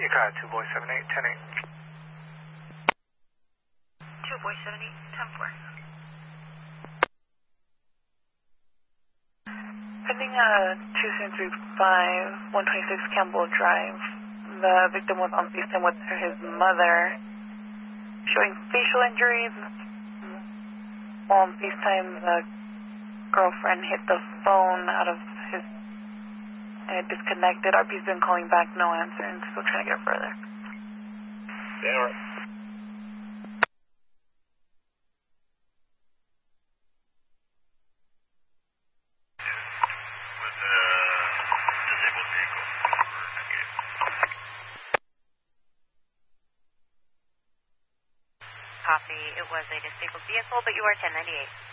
Got 2 boy 78, 10-8. 2 boy 78, 10-4. Pending 2735, 126 Campbell Drive. The victim was on FaceTime with his mother, showing facial injuries. While on FaceTime, the girlfriend hit the phone out of his, and it disconnected. RP's been calling back, no answer, and still trying to get further. Yeah. Copy. It was a disabled vehicle, but you are 1098.